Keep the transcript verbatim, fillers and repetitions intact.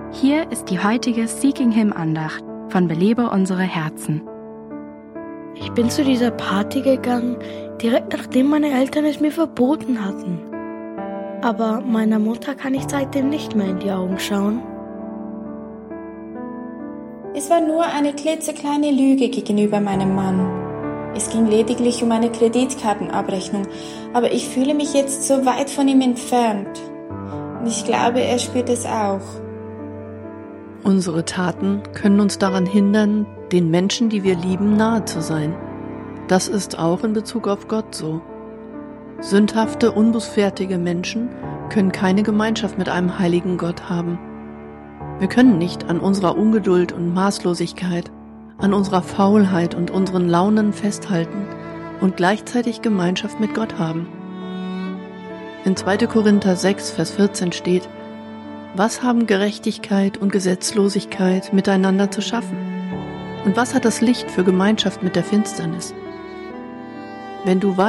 Hier ist die heutige Seeking Him Andacht von Belebe unsere Herzen. Ich bin zu dieser Party gegangen, direkt nachdem meine Eltern es mir verboten hatten. Aber meiner Mutter kann ich seitdem nicht mehr in die Augen schauen. Es war nur eine klitzekleine Lüge gegenüber meinem Mann. Es ging lediglich um eine Kreditkartenabrechnung, aber ich fühle mich jetzt so weit von ihm entfernt. Und ich glaube, er spürt es auch. Unsere Taten können uns daran hindern, den Menschen, die wir lieben, nahe zu sein. Das ist auch in Bezug auf Gott so. Sündhafte, unbußfertige Menschen können keine Gemeinschaft mit einem heiligen Gott haben. Wir können nicht an unserer Ungeduld und Maßlosigkeit, an unserer Faulheit und unseren Launen festhalten und gleichzeitig Gemeinschaft mit Gott haben. In zweiter Korinther sechs, Vers vierzehn steht: Was haben Gerechtigkeit und Gesetzlosigkeit miteinander zu schaffen? Und was hat das Licht für Gemeinschaft mit der Finsternis? Wenn du weißt,